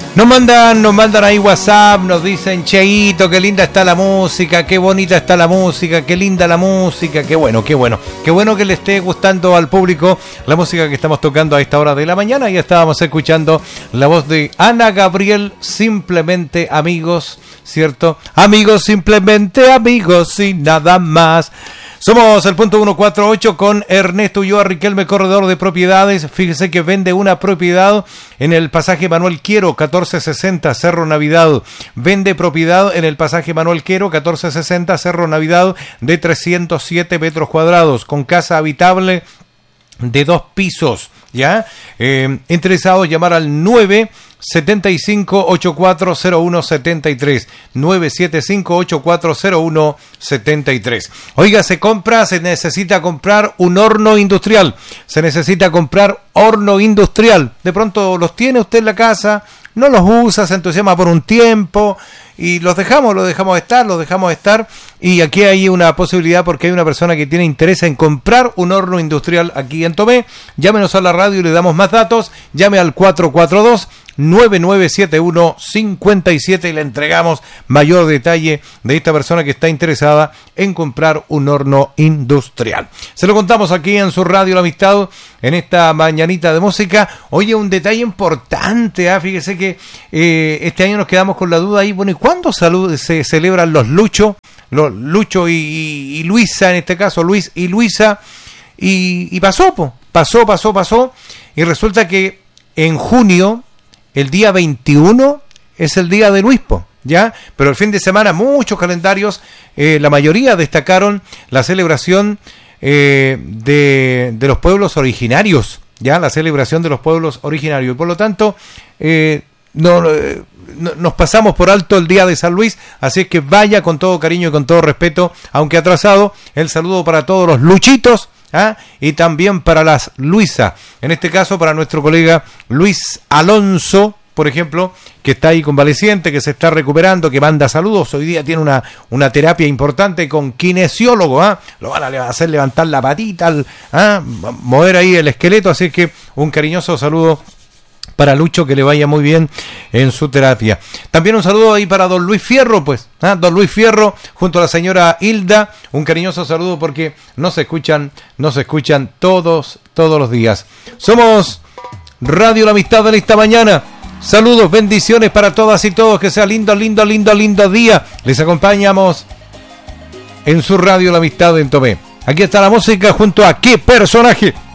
Nos mandan ahí WhatsApp, nos dicen, Cheito, qué linda está la música, qué bonita está la música, qué linda la música, qué bueno que le esté gustando al público la música que estamos tocando a esta hora de la mañana. Ya estábamos escuchando la voz de Ana Gabriel, Simplemente Amigos, ¿cierto? Amigos, simplemente amigos y nada más. Somos el punto 148 con Ernesto Ulloa Riquelme, corredor de propiedades. Fíjese que vende una propiedad en el pasaje Manuel Quiero, 1460, Cerro Navidad. Vende propiedad en el pasaje Manuel Quiero, 1460, Cerro Navidad, de 307 metros cuadrados, con casa habitable de 2 pisos. ¿Ya? Interesados, llamar al 975-840173. 975-840173. Oiga, se necesita comprar un horno industrial. Se necesita comprar horno industrial. De pronto los tiene usted en la casa, no los usa, se entusiasma por un tiempo y los dejamos estar. Y aquí hay una posibilidad porque hay una persona que tiene interés en comprar un horno industrial aquí en Tomé. Llámenos a la radio y le damos más datos. Llame al 442-9971-57 y le entregamos mayor detalle de esta persona que está interesada en comprar un horno industrial. Se lo contamos aquí en su radio La Amistad en esta mañanita de música. Oye, un detalle importante, fíjese que este año nos quedamos con la duda ahí, bueno, ¿y cuándo se celebran los Lucho y Luisa, en este caso Luis y Luisa? Y pasó, y resulta que en junio, el día 21 es el día de Luispo, ¿ya? Pero el fin de semana muchos calendarios, la mayoría destacaron la celebración de los pueblos originarios, ¿ya? La celebración de los pueblos originarios. Y por lo tanto, nos pasamos por alto el día de San Luis, así es que vaya con todo cariño y con todo respeto, aunque atrasado, el saludo para todos los Luchitos, y también para las Luisa, en este caso para nuestro colega Luis Alonso, por ejemplo, que está ahí convaleciente, que se está recuperando, que manda saludos. Hoy día tiene una terapia importante con kinesiólogo, lo van a hacer levantar la patita, mover ahí el esqueleto, así que un cariñoso saludo para Lucho, que le vaya muy bien en su terapia. También un saludo ahí para don Luis Fierro, don Luis Fierro junto a la señora Hilda, un cariñoso saludo porque nos escuchan todos los días. Somos Radio La Amistad en esta mañana. Saludos, bendiciones para todas y todos, que sea lindo día. Les acompañamos en su Radio La Amistad en Tomé. Aquí está la música junto a ¿Qué personaje?